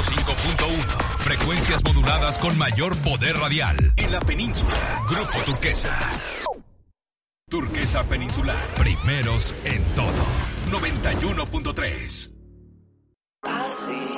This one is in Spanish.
105.1. Frecuencias moduladas con mayor poder radial. En la península. Grupo Turquesa. Turquesa Peninsular. Primeros en todo. 91.3. Ah, sí.